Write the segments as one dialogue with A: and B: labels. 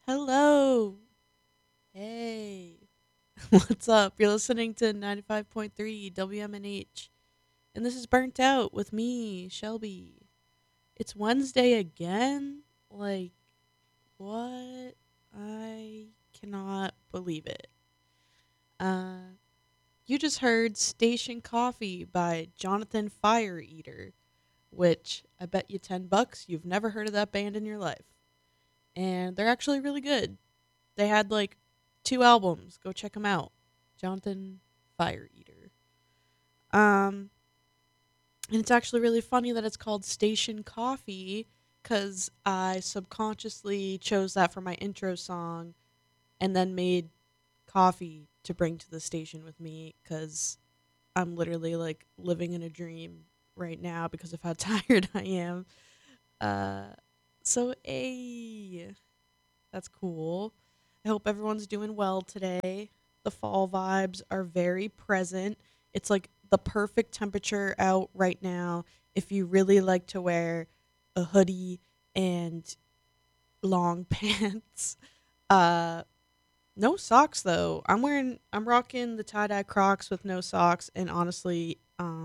A: Hello. Hey. What's up? You're listening to 95.3 WMNH. And this is Burnt Out with me, Shelby. It's Wednesday again? Like, what? I cannot believe it. Uh, you just heard Station Coffee by Jonathan Fire Eater, which I bet you $10 you've never heard of that band in your life. And they're actually really good. They had like two albums. Go check them out. Jonathan Fire Eater. Um, and it's actually really funny that it's called Station Coffee because I subconsciously chose that for my intro song and then made coffee to bring to the station with me because I'm literally like living in a dream right now because of how tired I am. Uh, so, hey, that's cool. I hope everyone's doing well today. The fall vibes are very present. It's like the perfect temperature out right now if you really like to wear a hoodie and long pants. Uh no socks though. I'm rocking the tie-dye Crocs with no socks and honestly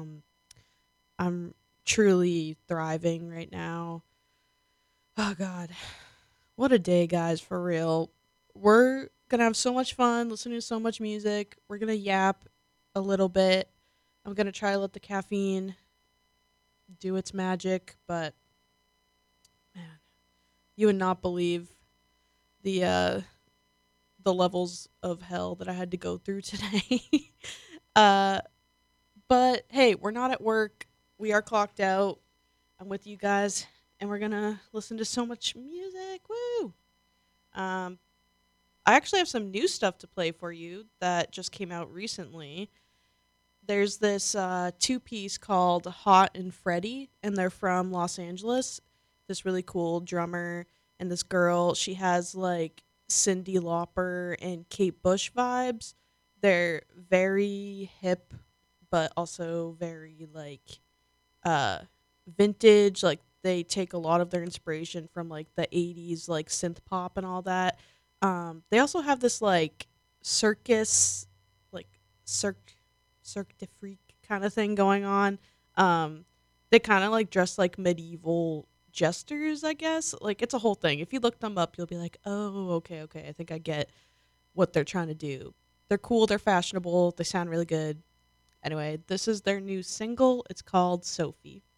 A: I'm truly thriving right now. Oh god. What a day, guys, for real. We're gonna have so much fun listening to so much music. We're gonna yap a little bit. I'm gonna try to let the caffeine do its magic, but man, you would not believe the the levels of hell that I had to go through today. uh but hey, we're not at work. We are clocked out. I'm with you guys and we're gonna listen to so much music. Woo! Um I actually have some new stuff to play for you that just came out recently. There's this two piece called Hot and Freddie, and they're from Los Angeles. This really cool drummer and this girl. She has like Cyndi Lauper and Kate Bush vibes. They're very hip, but also very like uh, vintage. Like they take a lot of their inspiration from like the 80s, like synth pop and all that. They also have this like circus, like cirque, cirque de freak kind of thing going on. Um, they kind of like dress like medieval jesters, I guess. Like it's a whole thing. If you look them up, you'll be like, oh, okay, okay. I think I get what they're trying to do. They're cool. They're fashionable. They sound really good. Anyway, this is their new single. It's called Sophie.